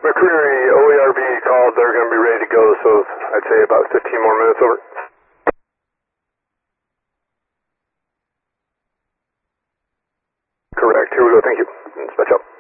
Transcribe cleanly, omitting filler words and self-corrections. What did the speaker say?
McCreary, OARB called. They're going to be ready to go, so I'd say about 15 more minutes over. Correct. Here we go. Thank you. Dispatch out.